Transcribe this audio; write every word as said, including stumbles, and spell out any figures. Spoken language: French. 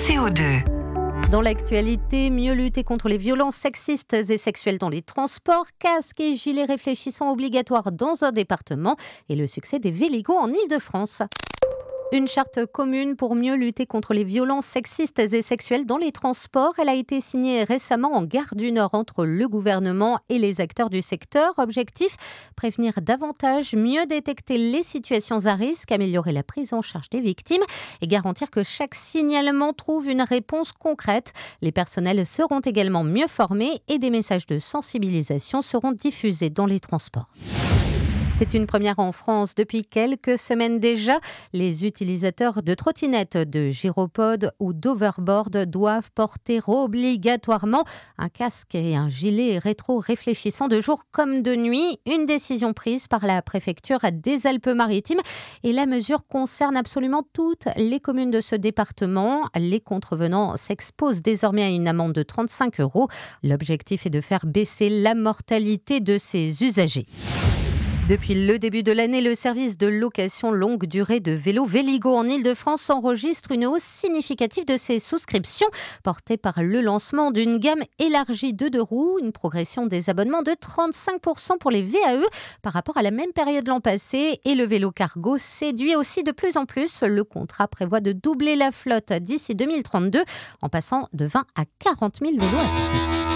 C O deux. Dans l'actualité, mieux lutter contre les violences sexistes et sexuelles dans les transports, casques et gilets réfléchissants obligatoires dans un département et le succès des Véligos en Île-de-France. Une charte commune pour mieux lutter contre les violences sexistes et sexuelles dans les transports. Elle a été signée récemment en Gare du Nord entre le gouvernement et les acteurs du secteur. Objectif, prévenir davantage, mieux détecter les situations à risque, améliorer la prise en charge des victimes et garantir que chaque signalement trouve une réponse concrète. Les personnels seront également mieux formés et des messages de sensibilisation seront diffusés dans les transports. C'est une première en France depuis quelques semaines déjà. Les utilisateurs de trottinettes, de gyropodes ou d'overboard doivent porter obligatoirement un casque et un gilet rétro-réfléchissant de jour comme de nuit. Une décision prise par la préfecture des Alpes-Maritimes. Et la mesure concerne absolument toutes les communes de ce département. Les contrevenants s'exposent désormais à une amende de trente-cinq euros. L'objectif est de faire baisser la mortalité de ces usagers. Depuis le début de l'année, le service de location longue durée de vélos Véligo en Île-de-France enregistre une hausse significative de ses souscriptions, portée par le lancement d'une gamme élargie de deux roues, une progression des abonnements de trente-cinq pour cent pour les V A E par rapport à la même période l'an passé. Et le vélo cargo séduit aussi de plus en plus. Le contrat prévoit de doubler la flotte d'ici deux mille trente-deux, en passant de vingt à quarante mille vélos à terme.